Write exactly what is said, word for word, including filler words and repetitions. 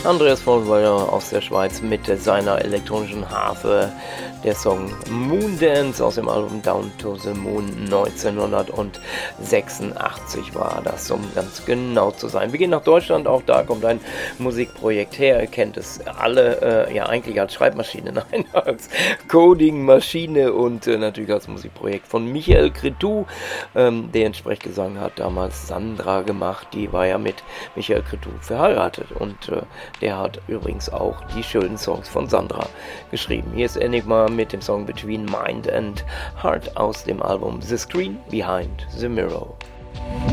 Andreas Vollweiler aus der Schweiz mit seiner elektronischen Harfe. Der Song Moondance aus dem Album Down to the Moon neunzehnhundertsechsundachtzig war das, um ganz genau zu sein. Wir gehen nach Deutschland, auch da kommt ein Musikprojekt her. Ihr kennt es alle, äh, ja eigentlich als Schreibmaschine, nein, als Coding-Maschine und äh, natürlich als Musikprojekt von Michael Cretu, ähm, der in Sprechgesang hat damals Sandra gemacht. Die war ja mit Michael Cretu verheiratet und äh, der hat übrigens auch die schönen Songs von Sandra geschrieben. Hier ist Enigma mit dem Song Between Mind and Heart aus dem Album The Screen Behind the Mirror.